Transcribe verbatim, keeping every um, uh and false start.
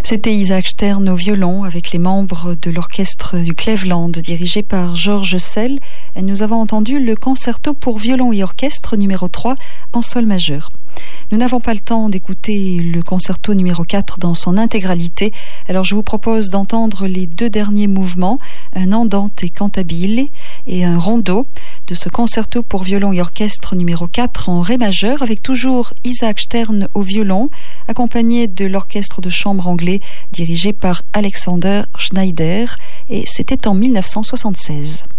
C'était Isaac Stern au violon avec les membres de l'orchestre du Cleveland dirigé par George Szell. Et nous avons entendu le concerto pour violon et orchestre numéro trois en sol majeur. Nous n'avons pas le temps d'écouter le concerto numéro quatre dans son intégralité, alors je vous propose d'entendre les deux derniers mouvements, un andante cantabile et un rondo de ce concerto pour violon et orchestre numéro quatre en ré majeur, avec toujours Isaac Stern au violon, accompagné de l'orchestre de chambre anglais dirigé par Alexander Schneider, et c'était en mille neuf cent soixante-seize.